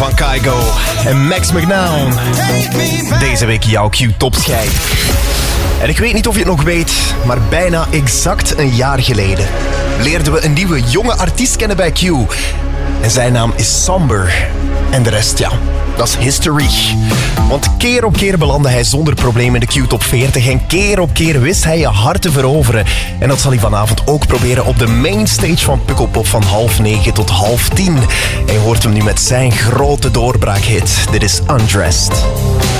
van Kygo en Max McNown. Deze week jouw Q-topschijf. En ik weet niet of je het nog weet, maar bijna exact een jaar geleden leerden we een nieuwe jonge artiest kennen bij Q. En zijn naam is Somber. En de rest, ja, dat is history. Want keer op keer belandde hij zonder probleem in de Q-top 40 en keer op keer wist hij je hart te veroveren. En dat zal hij vanavond ook proberen op de mainstage van Pukkelpop van 8:30 tot 9:30. En je hoort hem nu met zijn grote doorbraakhit. Dit is Undressed.